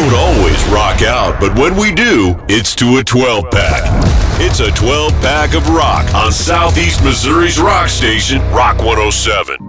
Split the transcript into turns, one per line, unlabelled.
don't always rock out, but when we do, it's to a 12-pack. It's a 12-pack of rock on Southeast Missouri's rock station, Rock 107.